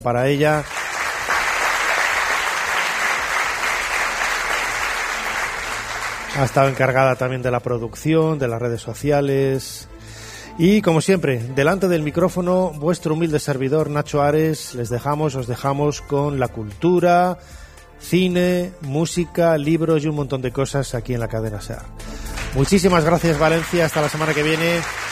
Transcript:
para ella. Ha estado encargada también de la producción, de las redes sociales. Y como siempre, delante del micrófono, vuestro humilde servidor Nacho Ares, os dejamos con la cultura, cine, música, libros y un montón de cosas aquí en la cadena SER. Muchísimas gracias, Valencia, hasta la semana que viene.